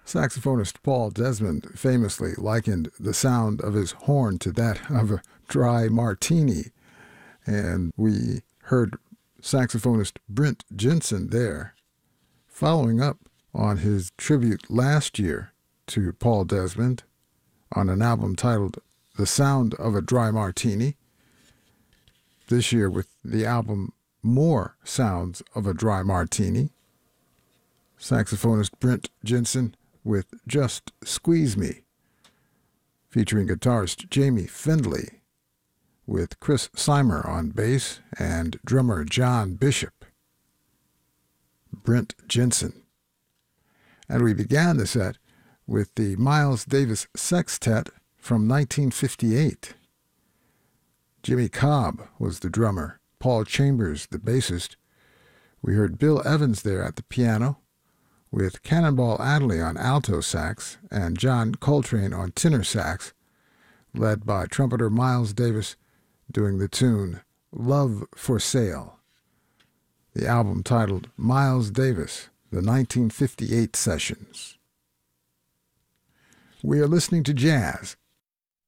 Saxophonist Paul Desmond famously likened the sound of his horn to that of a dry martini, and we heard saxophonist Brent Jensen there, following up on his tribute last year to Paul Desmond on an album titled The Sound of a Dry Martini, this year with the album More Sounds of a Dry Martini. Saxophonist Brent Jensen with Just Squeeze Me, featuring guitarist Jamie Findley, with Chris Seimer on bass and drummer John Bishop. Brent Jensen. And we began the set with the Miles Davis Sextet from 1958. Jimmy Cobb was the drummer, Paul Chambers the bassist. We heard Bill Evans there at the piano, with Cannonball Adderley on alto sax and John Coltrane on tenor sax, led by trumpeter Miles Davis doing the tune Love for Sale. The album titled Miles Davis, the 1958 Sessions. We are listening to jazz